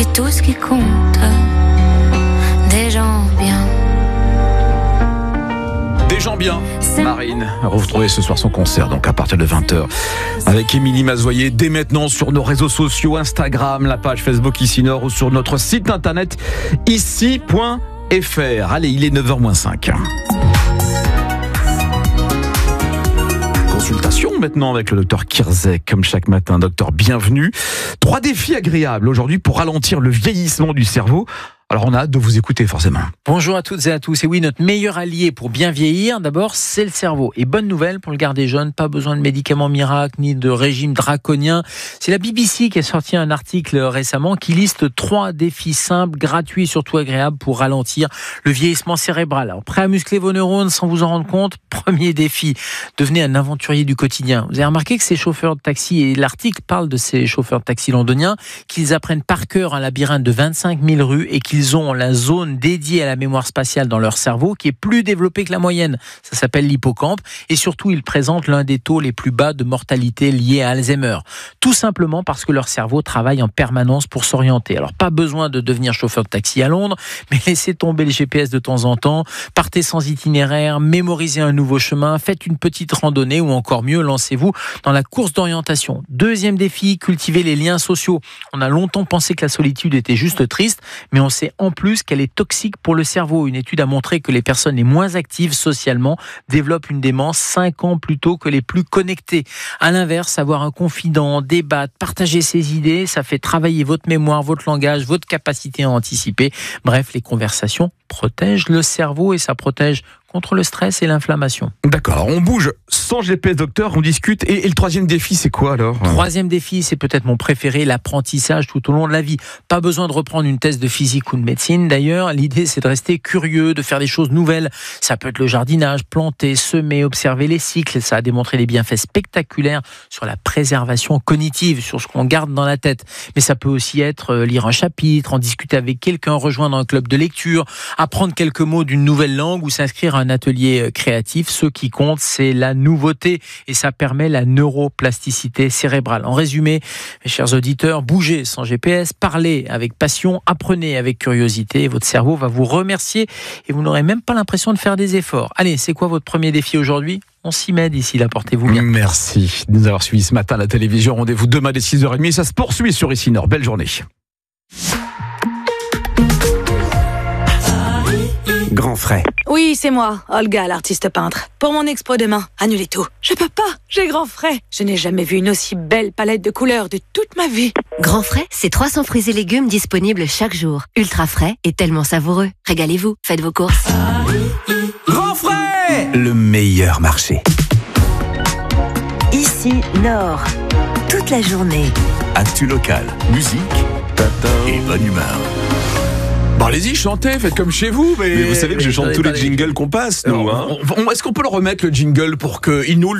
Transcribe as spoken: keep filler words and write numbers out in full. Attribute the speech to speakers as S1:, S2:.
S1: et tout ce qui compte, des gens bien.
S2: Des gens bien, Marine. Retrouvez ce soir son concert, donc à partir de vingt heures, avec Émilie Mazoyer, dès maintenant sur nos réseaux sociaux, Instagram, la page Facebook Ici Nord ou sur notre site internet ici point f r. Allez, il est neuf heures moins cinq. Consultation maintenant avec le docteur Kirzek, comme chaque matin. Docteur, bienvenue. Trois défis agréables aujourd'hui pour ralentir le vieillissement du cerveau. Alors on a hâte de vous écouter forcément.
S3: Bonjour à toutes et à tous. Et oui, notre meilleur allié pour bien vieillir, d'abord, c'est le cerveau. Et bonne nouvelle pour le garder jeune, pas besoin de médicaments miracles ni de régime draconien. C'est la B B C qui a sorti un article récemment qui liste trois défis simples, gratuits et surtout agréables pour ralentir le vieillissement cérébral. Alors, prêt à muscler vos neurones sans vous en rendre compte? Premier défi, devenez un aventurier du quotidien. Vous avez remarqué que ces chauffeurs de taxi, et l'article parle de ces chauffeurs de taxi londoniens, qu'ils apprennent par cœur un labyrinthe de vingt-cinq mille rues et qu'ils Ils ont la zone dédiée à la mémoire spatiale dans leur cerveau qui est plus développée que la moyenne. Ça s'appelle l'hippocampe. Et surtout, ils présentent l'un des taux les plus bas de mortalité liés à Alzheimer. Tout simplement parce que leur cerveau travaille en permanence pour s'orienter. Alors, pas besoin de devenir chauffeur de taxi à Londres, mais laissez tomber le G P S de temps en temps. Partez sans itinéraire, mémorisez un nouveau chemin, faites une petite randonnée ou encore mieux, lancez-vous dans la course d'orientation. Deuxième défi, cultivez les liens sociaux. On a longtemps pensé que la solitude était juste triste, mais on sait en plus qu'elle est toxique pour le cerveau. Une étude a montré que les personnes les moins actives socialement développent une démence cinq ans plus tôt que les plus connectées. À l'inverse, avoir un confident, débattre, partager ses idées, ça fait travailler votre mémoire, votre langage, votre capacité à anticiper. Bref, les conversations protègent le cerveau et ça protège contre le stress et l'inflammation.
S2: D'accord, on bouge sans G P S, docteur, on discute. Et, et le troisième défi, c'est quoi alors ?
S3: Troisième défi, c'est peut-être mon préféré, l'apprentissage tout au long de la vie. Pas besoin de reprendre une thèse de physique ou de médecine. D'ailleurs, l'idée, c'est de rester curieux, de faire des choses nouvelles. Ça peut être le jardinage, planter, semer, observer les cycles. Ça a démontré des bienfaits spectaculaires sur la préservation cognitive, sur ce qu'on garde dans la tête. Mais ça peut aussi être lire un chapitre, en discuter avec quelqu'un, rejoindre un club de lecture, apprendre quelques mots d'une nouvelle langue ou s'inscrire à un atelier créatif. Ce qui compte, c'est la nouveauté et ça permet la neuroplasticité cérébrale. En résumé, mes chers auditeurs, bougez sans G P S, parlez avec passion, apprenez avec curiosité et votre cerveau va vous remercier et vous n'aurez même pas l'impression de faire des efforts. Allez, c'est quoi votre premier défi aujourd'hui ? On s'y met d'ici là, portez-vous bien.
S2: Merci de nous avoir suivis ce matin à la télévision. Rendez-vous demain dès six heures trente. Ça se poursuit sur Ici Nord. Belle journée.
S4: Grand frais.
S5: Oui, c'est moi, Olga, l'artiste peintre. Pour mon expo demain, annulez tout. Je peux pas, j'ai grand frais. Je n'ai jamais vu une aussi belle palette de couleurs de toute ma vie.
S6: Grand frais, c'est trois cents fruits et légumes disponibles chaque jour. Ultra frais et tellement savoureux. Régalez-vous, faites vos courses.
S4: Grand frais, le meilleur marché.
S6: Ici, Nord. Toute la journée.
S4: Actu local, musique et bonne humeur.
S2: Bon, allez-y, chantez, faites comme chez vous. Mais,
S4: Mais vous savez que je chante
S2: attendez,
S4: tous les
S2: attendez.
S4: jingles qu'on passe, nous. Hein.
S2: On- on- Est-ce qu'on peut le remettre, le jingle, pour qu'il nous le